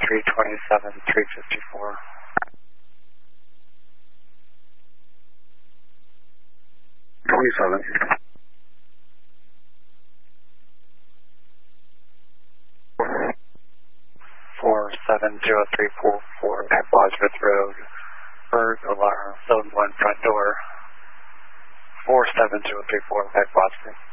327, 354. Four 70344 at Bosworth Road, Berg Alarm, Zone 1 front door. 47034 at Bosworth.